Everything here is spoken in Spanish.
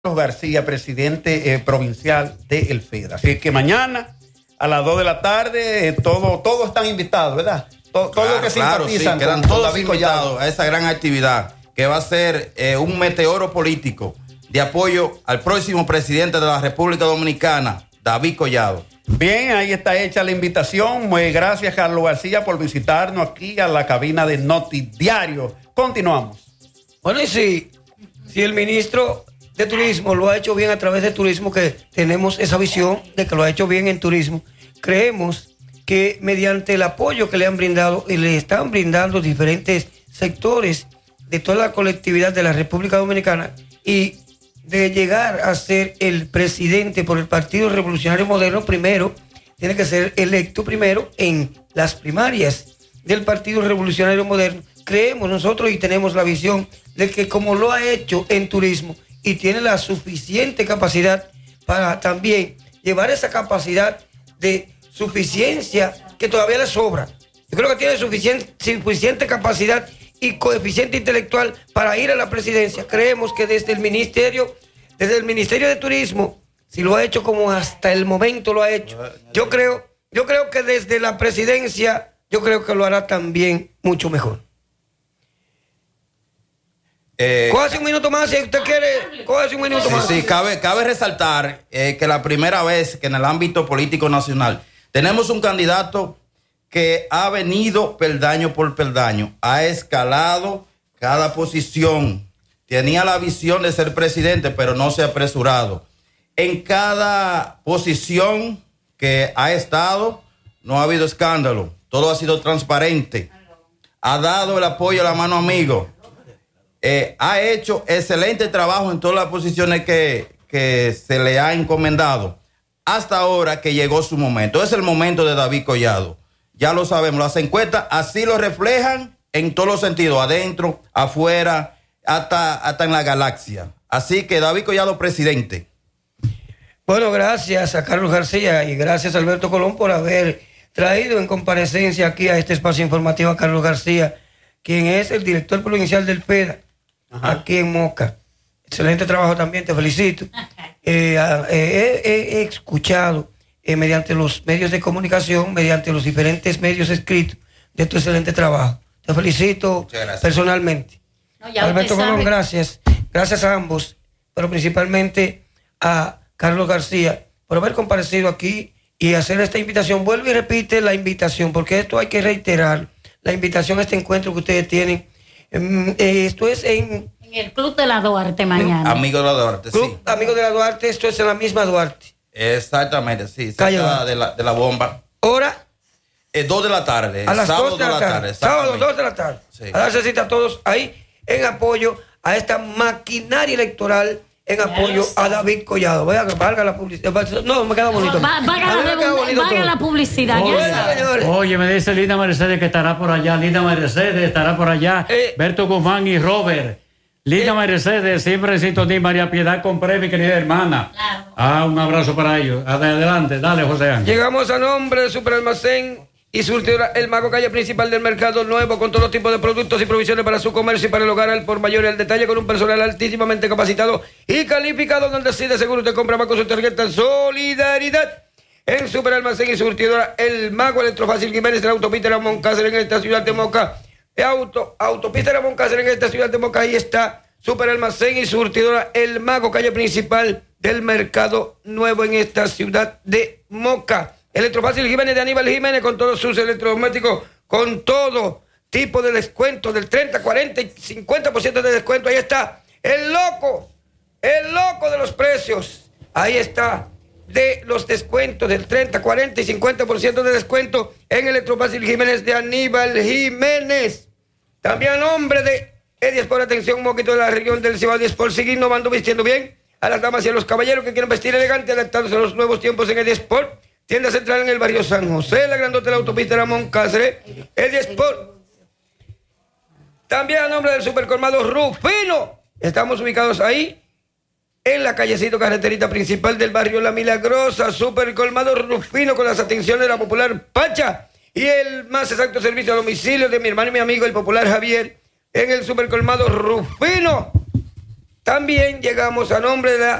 García, presidente provincial del FEDA. Así que mañana a las 2 de la tarde todos están invitados, ¿verdad? Todos los que simpatizan, sí, quedan todos invitados a esa gran actividad que va a ser un meteoro político de apoyo al próximo presidente de la República Dominicana, David Collado. Bien, ahí está hecha la invitación. Muy gracias, Carlos García, por visitarnos aquí a la cabina de Notidiario. Continuamos. Bueno, y si el ministro de Turismo lo ha hecho bien a través de turismo, que tenemos esa visión de que lo ha hecho bien en turismo, creemos que mediante el apoyo que le han brindado y le están brindando diferentes sectores de toda la colectividad de la República Dominicana, y de llegar a ser el presidente por el Partido Revolucionario Moderno, primero tiene que ser electo primero en las primarias del Partido Revolucionario Moderno. Creemos nosotros y tenemos la visión de que como lo ha hecho en turismo y tiene la suficiente capacidad para también llevar esa capacidad de suficiencia que todavía le sobra. Yo creo que tiene suficiente capacidad y coeficiente intelectual para ir a la presidencia. Creemos que desde el Ministerio de Turismo, si lo ha hecho como hasta el momento lo ha hecho, yo creo que desde la presidencia, yo creo que lo hará también mucho mejor. Cójase un minuto más, si usted quiere, cójase un minuto más. Sí, cabe resaltar que la primera vez que en el ámbito político nacional tenemos un candidato que ha venido peldaño por peldaño, ha escalado cada posición, tenía la visión de ser presidente, pero no se ha apresurado. En cada posición que ha estado, no ha habido escándalo, todo ha sido transparente, ha dado el apoyo a la mano amigo. Ha hecho excelente trabajo en todas las posiciones que se le ha encomendado hasta ahora que llegó su momento. Es el momento de David Collado. Ya lo sabemos, las encuestas así lo reflejan en todos los sentidos, adentro, afuera, hasta en la galaxia. Así que David Collado, presidente. Bueno, gracias a Carlos García y gracias a Alberto Colón por haber traído en comparecencia aquí a este espacio informativo a Carlos García, quien es el director provincial del FEDA. Ajá. Aquí en Moca. Excelente trabajo también, te felicito. He escuchado mediante los medios de comunicación, mediante los diferentes medios escritos, de tu excelente trabajo. Te felicito personalmente. No, Alberto Colón, gracias. Gracias a ambos, pero principalmente a Carlos García por haber comparecido aquí y hacer esta invitación. Vuelve y repite la invitación, porque esto hay que reiterar. La invitación a este encuentro que ustedes tienen. Esto es en el Club de la Duarte mañana. Amigo de la Duarte, Club, sí. Amigo de la Duarte, esto es en la misma Duarte. Exactamente, sí. Cerca de la bomba. ¿Hora? 2 de la tarde. A las 2 de la tarde. Sábado 2 de la tarde. Sí. A darse cita a todos ahí en apoyo a esta maquinaria electoral, en apoyo a David Collado. Valga la publicidad. No, me queda bonito. Valga la publicidad. Oye, me dice Linda Mercedes que estará por allá. Linda Mercedes estará por allá. Berto Guzmán y Robert. Linda Mercedes, siempre en sintonía. María Piedad Compré, mi querida hermana. Claro. Un abrazo para ellos. Adelante, dale, José Ángel. Llegamos a nombre de Superalmacén y surtidora El Mago, calle principal del Mercado Nuevo, con todo tipo de productos y provisiones para su comercio y para el hogar al por mayor y al detalle, con un personal altísimamente capacitado y calificado, donde sí de seguro te compra más con su tarjeta Solidaridad. En Superalmacén y surtidora El Mago, Electrofácil Jiménez, en la autopista de la Moncácer, en esta ciudad de Moca. Autopista de la Moncácer, en esta ciudad de Moca. Ahí está Superalmacén y surtidora El Mago, calle principal del Mercado Nuevo, en esta ciudad de Moca. Electrofácil Jiménez, de Aníbal Jiménez, con todos sus electrodomésticos, con todo tipo de descuento, del 30, 40 y 50% de descuento. Ahí está el loco de los precios. Ahí está, de los descuentos del 30, 40 y 50% de descuento en Electrofácil Jiménez, de Aníbal Jiménez. También a nombre de Edies por Atención Moquito, de la región del Cibao, Edies por seguir innovando, vistiendo bien a las damas y a los caballeros que quieren vestir elegante, adaptándose a los nuevos tiempos en Edies por. Tienda central en el barrio San José, la grandota de la autopista Ramón Cáceres, Edies por. También a nombre del Supercolmado Rufino. Estamos ubicados ahí en la callecito carreterita principal del barrio La Milagrosa. Supercolmado Rufino, con las atenciones de la popular Pacha y el más exacto servicio a domicilio de mi hermano y mi amigo el popular Javier, en el Supercolmado Rufino. También llegamos a nombre de la